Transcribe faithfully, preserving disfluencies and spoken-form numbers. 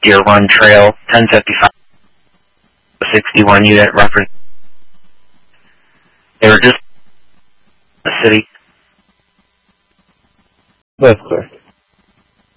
Deer Run Trail, ten fifty-five sixty-one unit reference. They were just in the city. That's clear.